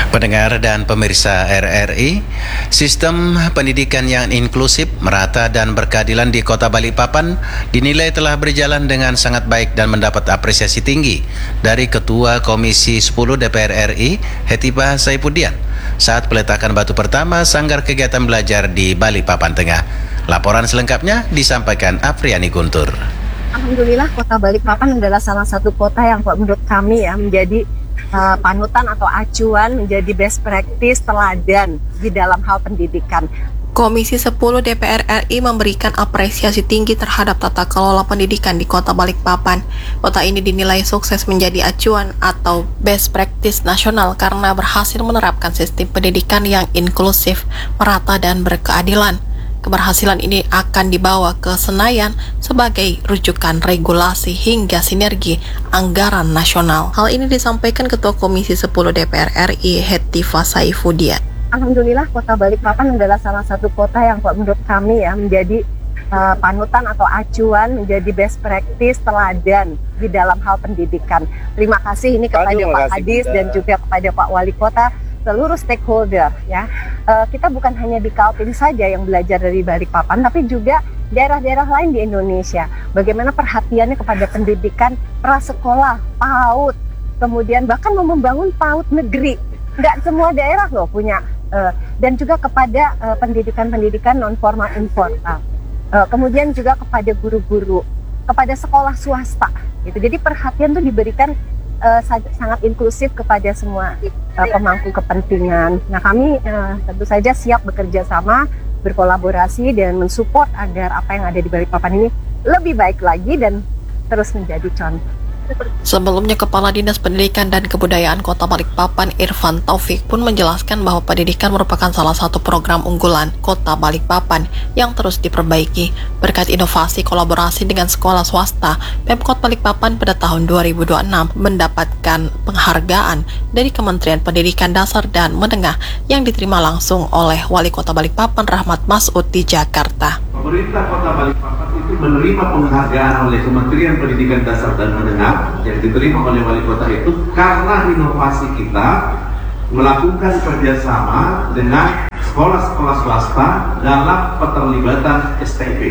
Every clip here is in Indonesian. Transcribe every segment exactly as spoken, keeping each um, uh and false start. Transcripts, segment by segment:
Pendengar dan pemirsa R R I, sistem pendidikan yang inklusif, merata dan berkeadilan di Kota Balikpapan dinilai telah berjalan dengan sangat baik dan mendapat apresiasi tinggi dari Ketua Komisi sepuluh D P R R I, Hetifah Saifudian, saat peletakan batu pertama Sanggar Kegiatan Belajar di Balikpapan Tengah. Laporan selengkapnya disampaikan Afriani Guntur. Alhamdulillah, Kota Balikpapan adalah salah satu kota yang menurut kami ya menjadi uh, panutan atau acuan, menjadi best practice, teladan di dalam hal pendidikan. Komisi sepuluh D P R R I memberikan apresiasi tinggi terhadap tata kelola pendidikan di Kota Balikpapan. Kota ini dinilai sukses menjadi acuan atau best practice nasional karena berhasil menerapkan sistem pendidikan yang inklusif, merata dan berkeadilan. Keberhasilan ini akan dibawa ke Senayan sebagai rujukan regulasi hingga sinergi anggaran nasional. Hal ini disampaikan Ketua Komisi sepuluh D P R R I, Hetifah Saifudian. Alhamdulillah, Kota Balikpapan adalah salah satu kota yang menurut kami ya menjadi uh, panutan atau acuan, menjadi best practice, teladan di dalam hal pendidikan. Terima kasih ini kepada Aduh, Pak Hadis kita. dan juga kepada Pak Wali Kota, seluruh stakeholder ya. Uh, kita bukan hanya di Kaltim saja yang belajar dari Balikpapan, tapi juga daerah-daerah lain di Indonesia. Bagaimana perhatiannya kepada pendidikan prasekolah, PAUD, kemudian bahkan mau membangun PAUD negeri. Nggak semua daerah loh punya. Uh, dan juga kepada uh, pendidikan-pendidikan non formal informal, uh, kemudian juga kepada guru-guru, kepada sekolah swasta, gitu. Jadi perhatian tuh diberikan uh, sangat inklusif kepada semua uh, pemangku kepentingan. Nah kami uh, tentu saja siap bekerja sama, berkolaborasi dan mensupport agar apa yang ada di Balikpapan ini lebih baik lagi dan terus menjadi contoh. Sebelumnya, Kepala Dinas Pendidikan dan Kebudayaan Kota Balikpapan, Irfan Taufik, pun menjelaskan bahwa pendidikan merupakan salah satu program unggulan Kota Balikpapan yang terus diperbaiki. Berkat inovasi kolaborasi dengan sekolah swasta, Pemkot Balikpapan pada tahun dua ribu dua puluh enam mendapatkan penghargaan dari Kementerian Pendidikan Dasar dan Menengah yang diterima langsung oleh Wali Kota Balikpapan, Rahmat Masud, di Jakarta. Pemerintah Kota Balikpapan itu menerima penghargaan oleh Kementerian Pendidikan Dasar dan Menengah yang diterima oleh Wali Kota itu karena inovasi kita melakukan kerjasama dengan sekolah-sekolah swasta dalam keterlibatan S T P.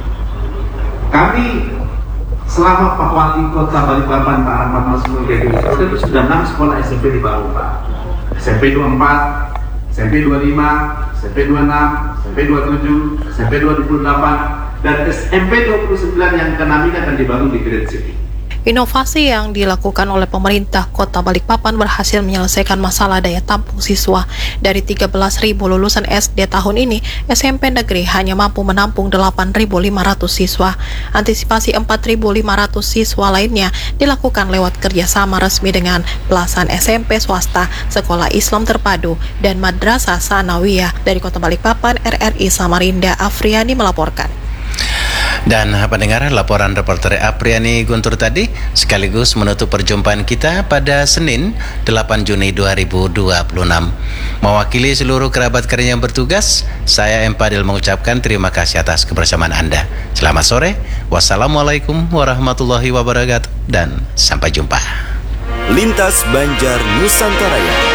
Kami selama Pak Wali Kota Balikpapan, Pak Rahmat Masud menjadi itu sudah enam sekolah S M P dibangun, Pak. S M P dua puluh empat, S M P dua puluh lima, S M P dua puluh enam, S M P dua puluh tujuh, S M P dua puluh delapan, dan S M P dua puluh sembilan yang keenam ini akan dibangun di Grand City. Inovasi yang dilakukan oleh pemerintah Kota Balikpapan berhasil menyelesaikan masalah daya tampung siswa. Dari tiga belas ribu lulusan S D tahun ini, S M P negeri hanya mampu menampung delapan ribu lima ratus siswa. Antisipasi empat ribu lima ratus siswa lainnya dilakukan lewat kerjasama resmi dengan belasan S M P swasta, sekolah Islam terpadu, dan Madrasah Sanawiyah. Dari Kota Balikpapan, R R I Samarinda, Afriani melaporkan. Dan pendengar, laporan reporter Afriani Guntur tadi sekaligus menutup perjumpaan kita pada Senin delapan Juni dua ribu dua puluh enam. Mewakili seluruh kerabat kerja yang bertugas, saya M. Padil mengucapkan terima kasih atas kebersamaan Anda. Selamat sore, wassalamualaikum warahmatullahi wabarakatuh, dan sampai jumpa. Lintas Banjar Nusantara.